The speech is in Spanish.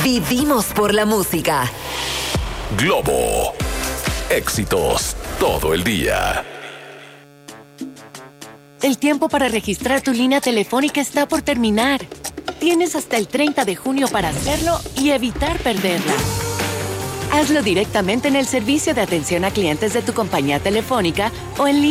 Vivimos por la música. Globo. Éxitos todo el día. El tiempo para registrar tu línea telefónica está por terminar. Tienes hasta el 30 de junio para hacerlo y evitar perderla. Hazlo directamente en el servicio de atención a clientes de tu compañía telefónica o en línea.